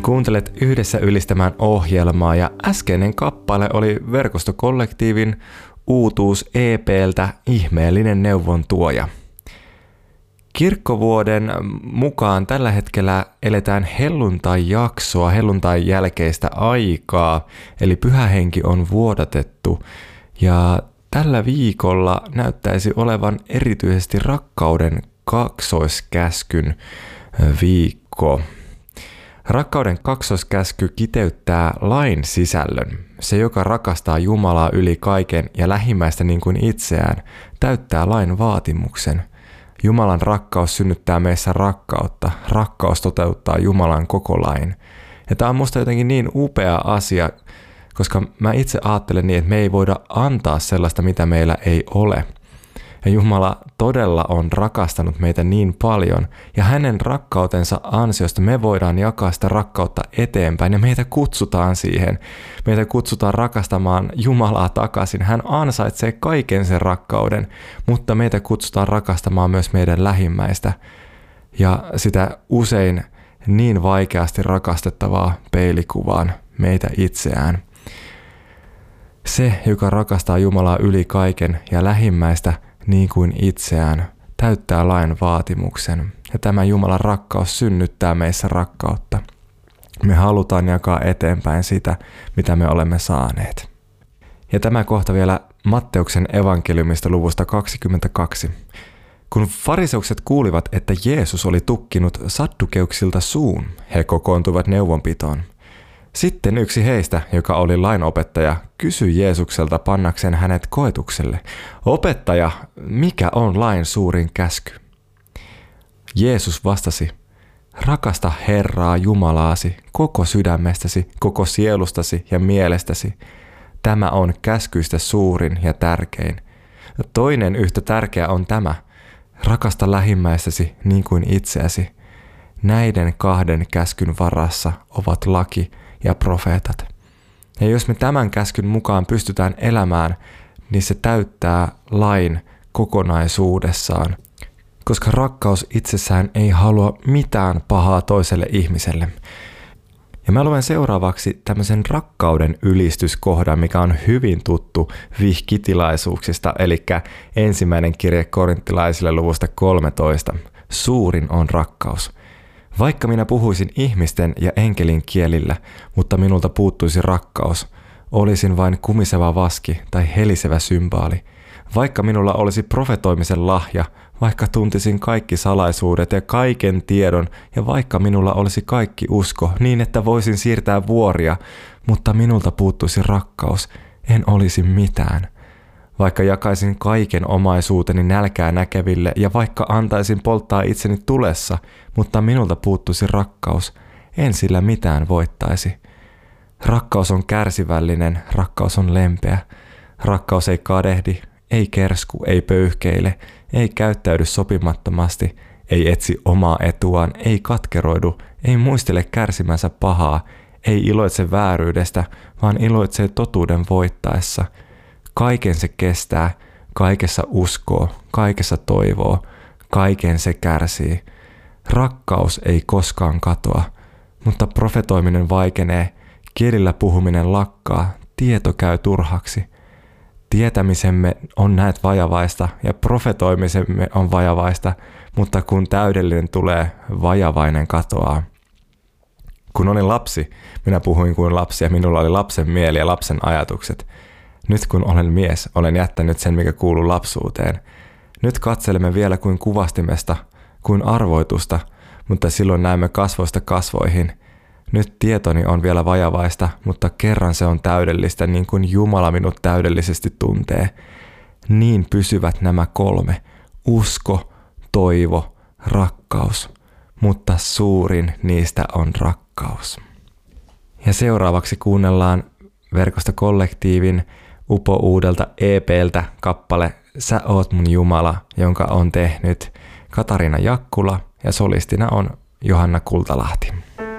Kuuntelet Yhdessä ylistämään ohjelmaa ja äskeinen kappale oli Verkostokollektiivin uutuus EP:ltä Ihmeellinen neuvontuoja. Kirkkovuoden mukaan tällä hetkellä eletään helluntai-jaksoa, helluntain jälkeistä aikaa, eli Pyhä Henki on vuodatettu ja tällä viikolla näyttäisi olevan erityisesti rakkauden kaksoiskäskyn viikko. Rakkauden kaksoiskäsky kiteyttää lain sisällön. Se, joka rakastaa Jumalaa yli kaiken ja lähimmäistä niin kuin itseään, täyttää lain vaatimuksen. Jumalan rakkaus synnyttää meissä rakkautta. Rakkaus toteuttaa Jumalan koko lain. Ja tämä on musta jotenkin niin upea asia, koska mä itse ajattelen niin, että me ei voida antaa sellaista, mitä meillä ei ole. Ja Jumala todella on rakastanut meitä niin paljon, ja hänen rakkautensa ansiosta me voidaan jakaa sitä rakkautta eteenpäin, ja meitä kutsutaan siihen. Meitä kutsutaan rakastamaan Jumalaa takaisin. Hän ansaitsee kaiken sen rakkauden, mutta meitä kutsutaan rakastamaan myös meidän lähimmäistä, ja sitä usein niin vaikeasti rakastettavaa peilikuvaan meitä itseään. Se, joka rakastaa Jumalaa yli kaiken ja lähimmäistä niin kuin itseään, täyttää lain vaatimuksen. Ja tämä Jumalan rakkaus synnyttää meissä rakkautta. Me halutaan jakaa eteenpäin sitä, mitä me olemme saaneet. Ja tämä kohta vielä Matteuksen evankeliumista luvusta 22. Kun fariseukset kuulivat, että Jeesus oli tukkinut saddukeuksilta suun, he kokoontuivat neuvonpitoon. Sitten yksi heistä, joka oli lainopettaja, kysyi Jeesukselta pannakseen hänet koetukselle: "Opettaja, mikä on lain suurin käsky?" Jeesus vastasi: "Rakasta Herraa Jumalaasi koko sydämestäsi, koko sielustasi ja mielestäsi. Tämä on käskyistä suurin ja tärkein. Toinen yhtä tärkeä on tämä: rakasta lähimmäistäsi niin kuin itseäsi. Näiden kahden käskyn varassa ovat laki ja profeetat." Ja jos me tämän käskyn mukaan pystytään elämään, niin se täyttää lain kokonaisuudessaan, koska rakkaus itsessään ei halua mitään pahaa toiselle ihmiselle. Ja mä luen seuraavaksi tämmöisen rakkauden ylistyskohdan, mikä on hyvin tuttu vihkitilaisuuksista, eli ensimmäinen kirje korinttilaisille luvusta 13. Suurin on rakkaus. Vaikka minä puhuisin ihmisten ja enkelin kielillä, mutta minulta puuttuisi rakkaus, olisin vain kumiseva vaski tai helisevä symbaali. Vaikka minulla olisi profetoimisen lahja, vaikka tuntisin kaikki salaisuudet ja kaiken tiedon, ja vaikka minulla olisi kaikki usko, niin että voisin siirtää vuoria, mutta minulta puuttuisi rakkaus, en olisi mitään. Vaikka jakaisin kaiken omaisuuteni nälkää näkeville ja vaikka antaisin polttaa itseni tulessa, mutta minulta puuttuisi rakkaus, en sillä mitään voittaisi. Rakkaus on kärsivällinen, rakkaus on lempeä. Rakkaus ei kadehdi, ei kersku, ei pöyhkeile, ei käyttäydy sopimattomasti, ei etsi omaa etuaan, ei katkeroidu, ei muistele kärsimänsä pahaa, ei iloitse vääryydestä, vaan iloitsee totuuden voittaessa. Kaiken se kestää, kaikessa uskoo, kaikessa toivoo, kaiken se kärsii. Rakkaus ei koskaan katoa, mutta profetoiminen vaikenee, kielillä puhuminen lakkaa, tieto käy turhaksi. Tietämisemme on näet vajavaista ja profetoimisemme on vajavaista, mutta kun täydellinen tulee, vajavainen katoaa. Kun olin lapsi, minä puhuin kuin lapsi ja minulla oli lapsen mieli ja lapsen ajatukset. Nyt kun olen mies, olen jättänyt sen, mikä kuuluu lapsuuteen. Nyt katselemme vielä kuin kuvastimesta, kuin arvoitusta, mutta silloin näemme kasvoista kasvoihin. Nyt tietoni on vielä vajavaista, mutta kerran se on täydellistä, niin kuin Jumala minut täydellisesti tuntee. Niin pysyvät nämä kolme: usko, toivo, rakkaus. Mutta suurin niistä on rakkaus. Ja seuraavaksi kuunnellaan Verkostokollektiivin upouudelta EP:ltä kappale Sä oot mun Jumala, jonka on tehnyt Katariina Jakkula ja solistina on Johanna Kultalahti.